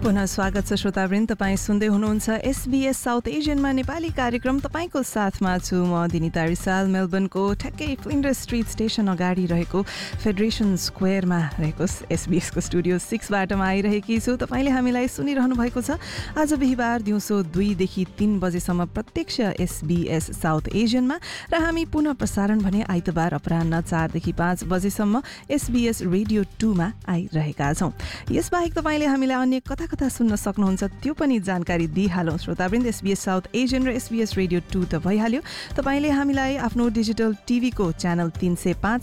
पुनः स्वागत छ श्रोतावृन्द, तपाईँ सुन्दै हुनुहुन्छ SBS साउथ एसियनमा नेपाली कार्यक्रम। तपाईँको साथमा छु म दिनिता रिसाल। मेलबर्नको ठ्याक्कै फ्लिन्डर स्ट्रिट स्टेसन अगाडि रहेको फेडरेसन स्क्वेयरमा रहेको SBSको स्टुडियो 6बाट आइरहेकी छु। तपाईँले हामीलाई सुनिरहनु भएको छ आज बिहिबार दिउँसो 2 देखि 3 बजेसम्म प्रत्यक्ष SBS साउथ एसियनमा, र हामी पुनः प्रसारण भने आइतबार अपराह्न 4 देखि 5 बजेसम्म SBS रेडियो 2मा आइरहेका छौँ। यसबाहेक तपाईँले हामीलाई अन्य कता सुन्न सक्नुहुन्छ त्यो पनि जानकारी दिइहालौँ श्रोतावृन्द। SBS साउथ एसियन र SBS रेडियो 2 त भइहाल्यो। तपाईँले हामीलाई आफ्नो डिजिटल टिभीको च्यानल 305